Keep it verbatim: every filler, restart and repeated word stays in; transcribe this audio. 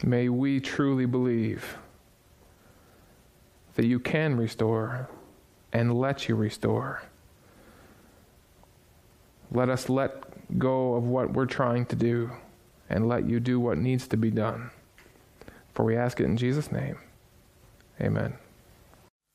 May we truly believe that you can restore and let you restore. Let us let go of what we're trying to do and let you do what needs to be done. For we ask it in Jesus' name. Amen.